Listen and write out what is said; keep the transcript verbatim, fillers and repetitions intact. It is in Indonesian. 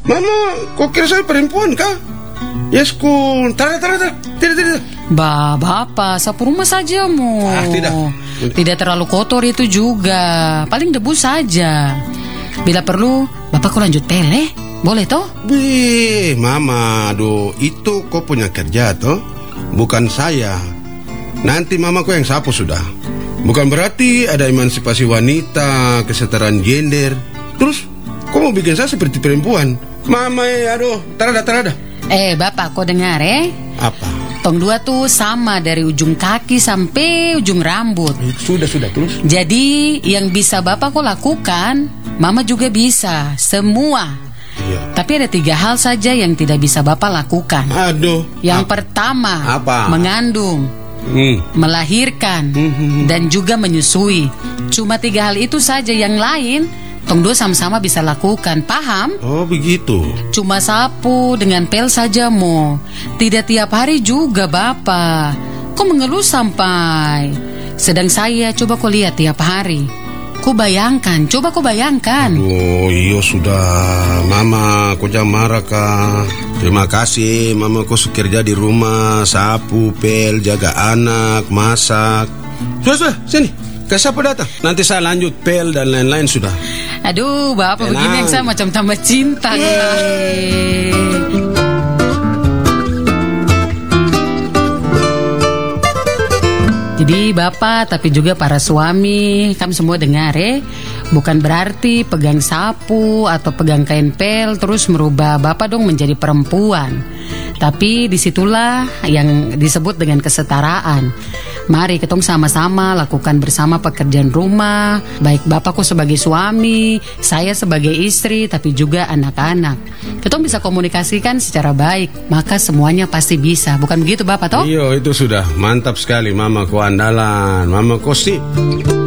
Mama, kok kira saya perempuan kah? Yes, ku. Tidak, tidak, tidak, tidak, tidak. Bah, Bapak, sapu rumah saja mu. Ah, tidak. Tidak terlalu kotor itu juga. Paling debu saja. Bila perlu, Bapak kok lanjut pele? Boleh toh? Wih, Mama, aduh, itu kau punya kerja toh? Bukan saya. Nanti Mama kau yang sapu sudah. Bukan berarti ada emansipasi wanita, kesetaraan gender. Terus, kau mau bikin saya seperti perempuan? Mama, eh, aduh, terada, terada. Eh, Bapak, kau dengar eh? Apa? Tong dua tuh sama dari ujung kaki sampai ujung rambut. Sudah, sudah, terus. Jadi, yang bisa Bapak kok lakukan, Mama juga bisa. Semua. Iya. Tapi ada tiga hal saja yang tidak bisa Bapak lakukan. Aduh. Yang Ap- pertama, Apa? mengandung, hmm. melahirkan, Hmm. dan juga menyusui. Cuma tiga hal itu saja, yang lain tong dua sama-sama bisa lakukan, paham? Oh, begitu. Cuma sapu dengan pel saja mo. Tidak tiap hari juga Bapak. Kok mengeluh sampai? Sedang saya coba kau lihat tiap hari. Kau bayangkan, coba kau bayangkan. Oh, iya sudah. Mama, kau jangan marah kak. Terima kasih, Mama kau kerja di rumah, sapu, pel, jaga anak, masak. Sudah, sudah, sini. Ke siapa datang? Nanti saya lanjut pel dan lain-lain sudah. Aduh, Bapak Tenang. begini yang saya macam tambah cinta. Eh. Jadi Bapak, tapi juga para suami, kami semua dengar eh, bukan berarti pegang sapu atau pegang kain pel terus merubah Bapak dong menjadi perempuan. Tapi disitulah yang disebut dengan kesetaraan. Mari ketong sama-sama lakukan bersama pekerjaan rumah. Baik Bapakku sebagai suami, saya sebagai istri, tapi juga anak-anak. Ketong bisa komunikasikan secara baik, maka semuanya pasti bisa. Bukan begitu Bapak toh? Iya, itu sudah mantap sekali. Mama kau andalan, Mama kau sip.